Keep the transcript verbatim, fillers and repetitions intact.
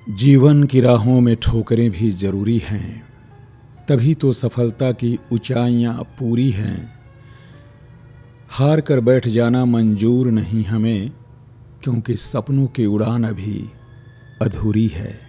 जीवन की राहों में ठोकरें भी ज़रूरी हैं, तभी तो सफलता की ऊंचाइयां पूरी हैं। हार कर बैठ जाना मंजूर नहीं हमें, क्योंकि सपनों की उड़ान अभी अधूरी है।